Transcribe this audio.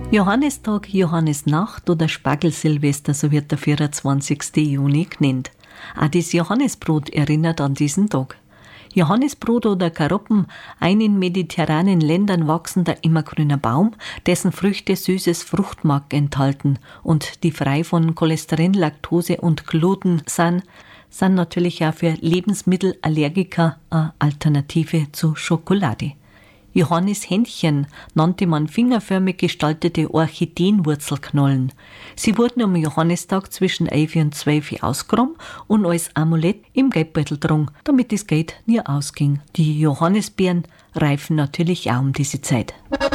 Johannistag, Johannisnacht oder Spargelsilvester, so wird der 24. Juni genannt. Auch das Johannisbrot erinnert an diesen Tag. Johannisbrot oder Karoppen, ein in mediterranen Ländern wachsender immergrüner Baum, dessen Früchte süßes Fruchtmark enthalten und die frei von Cholesterin, Laktose und Gluten sind natürlich auch für Lebensmittelallergiker eine Alternative zu Schokolade. Johannishändchen nannte man fingerförmig gestaltete Orchideenwurzelknollen. Sie wurden am Johannistag zwischen 11 und 12 ausgegraben und als Amulett im Geldbeutel getragen, damit das Geld nie ausging. Die Johannisbeeren reifen natürlich auch um diese Zeit.